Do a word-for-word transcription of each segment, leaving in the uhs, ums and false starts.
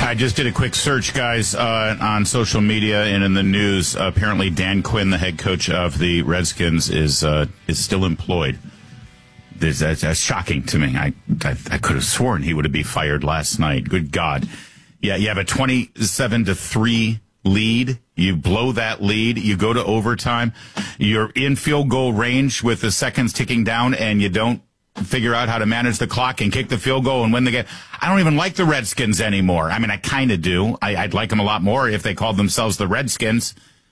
I just did a quick search, guys, uh, on social media and in the news. Uh, apparently, Dan Quinn, the head coach of the Redskins, is uh, is still employed. This, that's, that's shocking to me. I, I I could have sworn he would be fired last night. Good God! Yeah, you have a twenty-seven to three lead. You blow that lead. You go to overtime. You're in field goal range with the seconds ticking down, and you don't figure out how to manage the clock and kick the field goal and win the game. I don't even like the Redskins anymore. I mean, I kind of do. I, I'd like them a lot more if they called themselves the Redskins.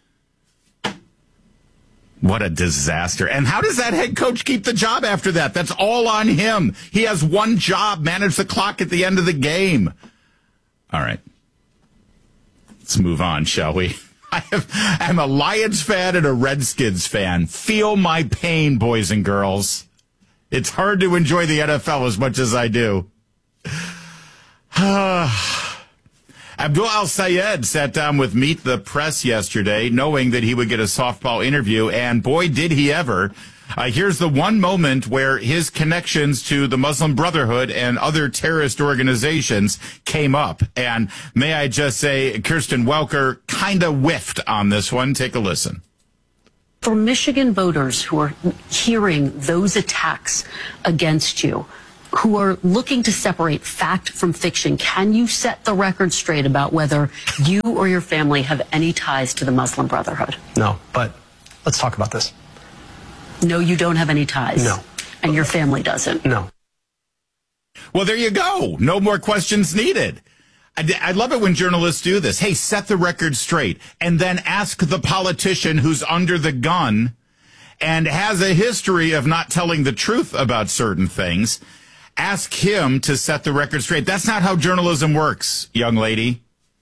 What a disaster. And how does that head coach keep the job after that? That's all on him. He has one job, manage the clock at the end of the game. All right. Let's move on, shall we? I have, I'm a Lions fan and a Redskins fan. Feel my pain, boys and girls. It's hard to enjoy the N F L as much as I do. Abdul El-Sayed sat down with Meet the Press yesterday, knowing that he would get a softball interview, and boy, did he ever. Uh, here's the one moment where his connections to the Muslim Brotherhood and other terrorist organizations came up. And may I just say, Kirsten Welker kind of whiffed on this one. Take a listen. For Michigan voters who are hearing those attacks against you, who are looking to separate fact from fiction, can you set the record straight about whether you or your family have any ties to the Muslim Brotherhood? No, but let's talk about this. No, you don't have any ties? No. And your family doesn't? No. Well, there you go. No more questions needed. I, I love it when journalists do this. Hey, set the record straight and then ask the politician who's under the gun and has a history of not telling the truth about certain things. Ask him to set the record straight. That's not how journalism works, young lady.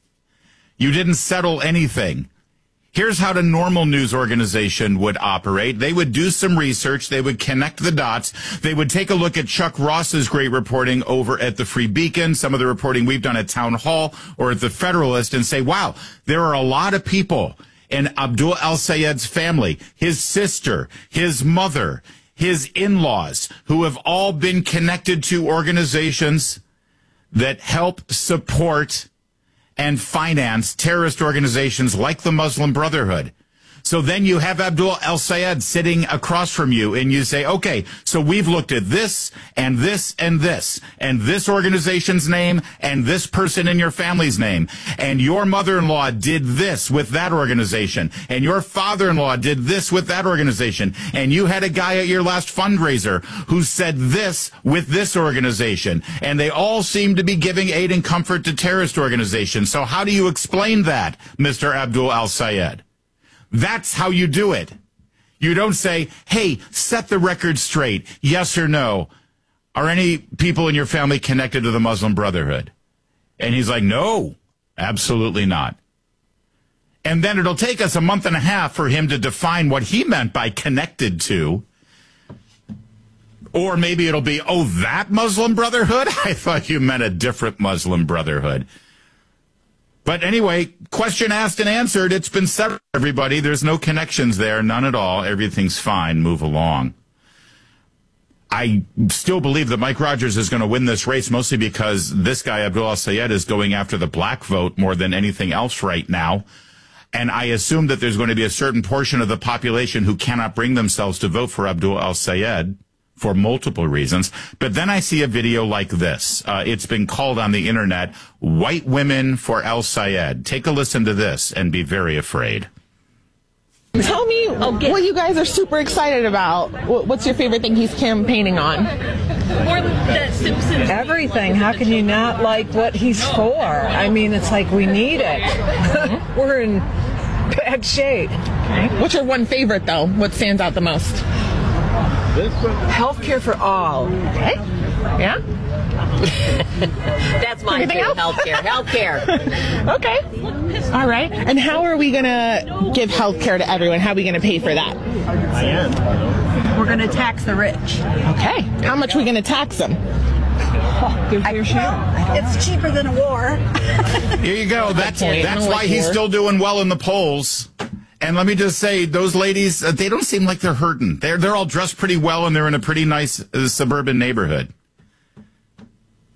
You didn't settle anything. Here's how the normal news organization would operate. They would do some research. They would connect the dots. They would take a look at Chuck Ross's great reporting over at the Free Beacon, some of the reporting we've done at Town Hall or at the Federalist, and say, wow, there are a lot of people in Abdul El-Sayed's family, his sister, his mother, his in-laws, who have all been connected to organizations that help support and finance terrorist organizations like the Muslim Brotherhood. So then you have Abdul El-Sayed sitting across from you and you say, okay, so we've looked at this and this and this and this organization's name and this person in your family's name. And your mother-in-law did this with that organization. And your father-in-law did this with that organization. And you had a guy at your last fundraiser who said this with this organization. And they all seem to be giving aid and comfort to terrorist organizations. So how do you explain that, Mister Abdul El-Sayed? That's how you do it. You don't say, hey, set the record straight. Yes or no. Are any people in your family connected to the Muslim Brotherhood? And he's like, no, absolutely not. And then it'll take us a month and a half for him to define what he meant by connected to. Or maybe it'll be, oh, that Muslim Brotherhood? I thought you meant a different Muslim Brotherhood. But anyway, question asked and answered. It's been settled, everybody. There's no connections there, none at all. Everything's fine. Move along. I still believe that Mike Rogers is going to win this race, mostly because this guy, Abdul El-Sayed, is going after the black vote more than anything else right now. And I assume that there's going to be a certain portion of the population who cannot bring themselves to vote for Abdul El-Sayed for multiple reasons. But then I see a video like this. Uh, it's been called on the internet, White Women for El-Sayed. Take a listen to this and be very afraid. Tell me okay. what you guys are super excited about. What's your favorite thing he's campaigning on? More the Simpsons. Everything. How can you not like what he's for? I mean, it's like we need it. We're in bad shape. Okay. What's your one favorite, though? What stands out the most? Healthcare for all. Okay. Yeah? That's my Anything favorite. else? Healthcare. Healthcare. Okay. All right. And how are we going to give healthcare to everyone? How are we going to pay for that? I am. We're going to tax the rich. Okay. How much are we going to tax them? Oh, give your share. It's cheaper than a war. Here you go. That's, that's why he's still doing well in the polls. And let me just say, those ladies, uh, they don't seem like they're hurting. They're, they're all dressed pretty well, and they're in a pretty nice uh, suburban neighborhood.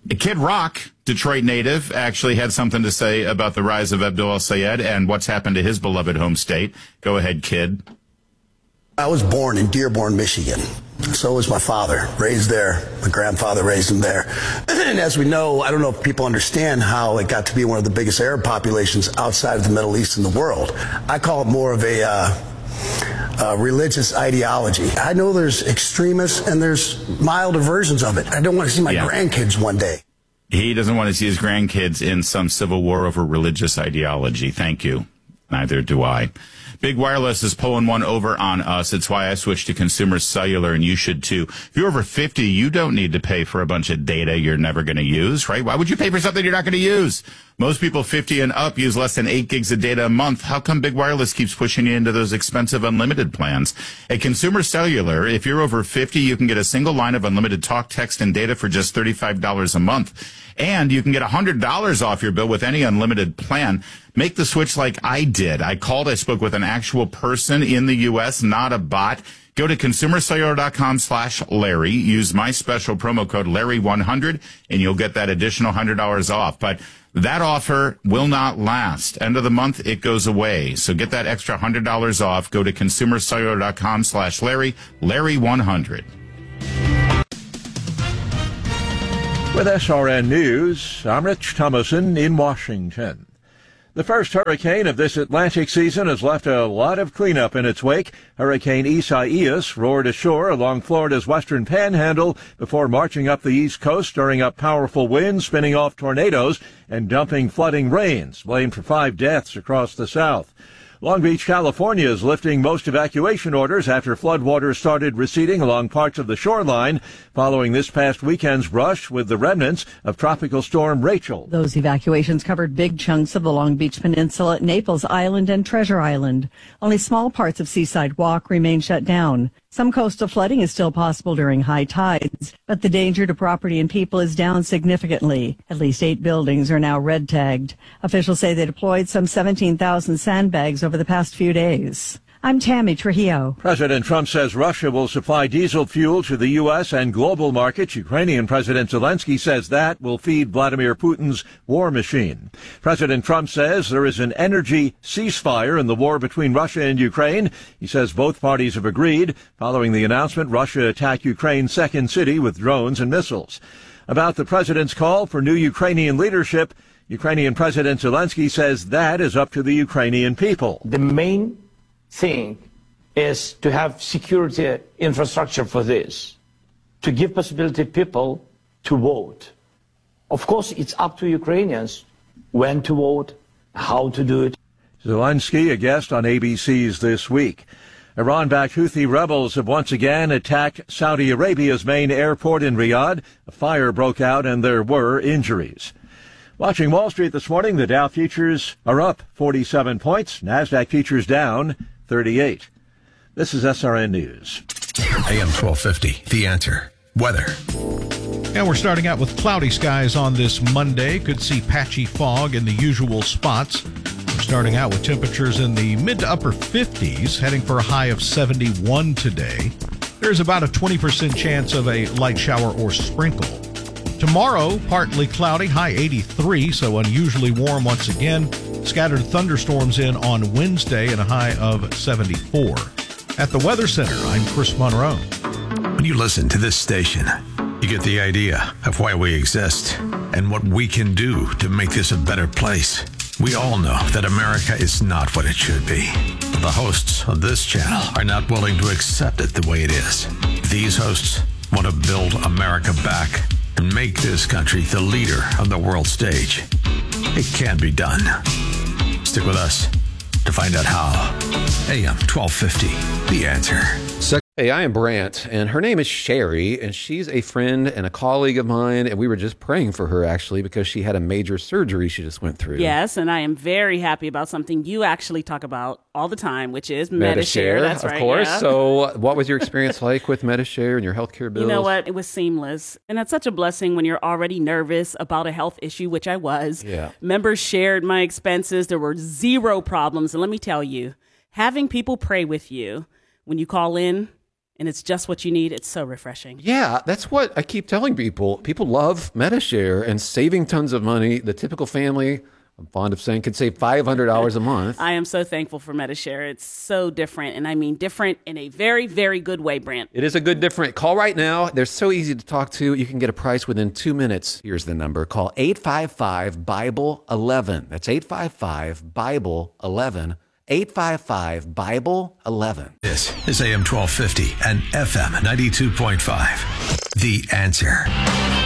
Kid Rock, Detroit native, actually had something to say about the rise of Abdul El-Sayed and what's happened to his beloved home state. Go ahead, Kid. I was born in Dearborn, Michigan. So was my father, raised there. My grandfather raised him there. And as we know, I don't know if people understand how it got to be one of the biggest Arab populations outside of the Middle East in the world. I call it more of a uh, uh, religious ideology. I know there's extremists and there's milder versions of it. I don't want to see my yeah. grandkids one day. He doesn't want to see his grandkids in some civil war over religious ideology. Thank you. Neither do I. Big Wireless is pulling one over on us. It's why I switched to Consumer Cellular, and you should too. If you're over fifty, you don't need to pay for a bunch of data you're never going to use, right? Why would you pay for something you're not going to use? Most people fifty and up use less than eight gigs of data a month. How come Big Wireless keeps pushing you into those expensive unlimited plans? At Consumer Cellular, if you're over fifty, you can get a single line of unlimited talk, text, and data for just thirty-five dollars a month. And you can get one hundred dollars off your bill with any unlimited plan. Make the switch like I did. I called, I spoke with an actual person in the U S, not a bot. Go to consumercellular.com slash Larry. Use my special promo code Larry one hundred, and you'll get that additional one hundred dollars off. But that offer will not last. End of the month, it goes away. So get that extra one hundred dollars off. Go to consumercellular.com slash Larry, Larry one hundred. With S R N News, I'm Rich Thomason in Washington. The first hurricane of this Atlantic season has left a lot of cleanup in its wake. Hurricane Isaias roared ashore along Florida's western panhandle before marching up the east coast, stirring up powerful winds, spinning off tornadoes, and dumping flooding rains, blamed for five deaths across the south. Long Beach, California is lifting most evacuation orders after floodwaters started receding along parts of the shoreline following this past weekend's brush with the remnants of Tropical Storm Rachel. Those evacuations covered big chunks of the Long Beach Peninsula, Naples Island, and Treasure Island. Only small parts of Seaside Walk remain shut down. Some coastal flooding is still possible during high tides, but the danger to property and people is down significantly. At least eight buildings are now red tagged. Officials say they deployed some seventeen thousand sandbags over the past few days. I'm Tammy Trujillo. President Trump says Russia will supply diesel fuel to the U S and global markets. Ukrainian President Zelensky says that will feed Vladimir Putin's war machine. President Trump says there is an energy ceasefire in the war between Russia and Ukraine. He says both parties have agreed. Following the announcement, Russia attacked Ukraine's second city with drones and missiles. About the president's call for new Ukrainian leadership, Ukrainian President Zelensky says that is up to the Ukrainian people. The main thing is to have security infrastructure for this, to give possibility people to vote. Of course, it's up to Ukrainians when to vote, how to do it. Zelensky, a guest on A B C's This Week. Iran-backed Houthi rebels have once again attacked Saudi Arabia's main airport in Riyadh. A fire broke out and there were injuries. Watching Wall Street this morning, the Dow futures are up forty-seven points. NASDAQ futures down thirty-eight. This is S R N News. A M twelve fifty, The Answer. Weather. And we're starting out with cloudy skies on this Monday. Could see patchy fog in the usual spots. We're starting out with temperatures in the mid to upper fifties, heading for a high of seventy-one today. There's about a twenty percent chance of a light shower or sprinkle. Tomorrow, partly cloudy, high eighty-three, so unusually warm once again. Scattered thunderstorms in on Wednesday and a high of seventy-four. At the Weather Center, I'm Chris Monroe. When you listen to this station, you get the idea of why we exist and what we can do to make this a better place. We all know that America is not what it should be. But the hosts of this channel are not willing to accept it the way it is. These hosts want to build America back and make this country the leader on the world stage. It can be done. Stick with us to find out how. A M twelve fifty, The Answer. Hey, I am Brant, and her name is Sherry, and she's a friend and a colleague of mine, and we were just praying for her, actually, because she had a major surgery she just went through. Yes, and I am very happy about something you actually talk about all the time, which is Medi-Share. That's of right, course. yeah. So what was your experience like with Medi-Share and your healthcare bills? You know what? It was seamless, and it's such a blessing when you're already nervous about a health issue, which I was. Yeah. Members shared my expenses. There were zero problems, and let me tell you, having people pray with you when you call in and it's just what you need. It's so refreshing. Yeah, that's what I keep telling people. People love MediShare and saving tons of money. The typical family, I'm fond of saying, could save five hundred dollars a month. I am so thankful for MediShare. It's so different, and I mean different in a very, very good way, Brant. It is a good different. Call right now. They're so easy to talk to. You can get a price within two minutes. Here's the number. Call eight five five, Bible eleven. That's eight five five, Bible eleven. eight five five, Bible eleven. This is A M twelve fifty and F M ninety-two point five. The Answer.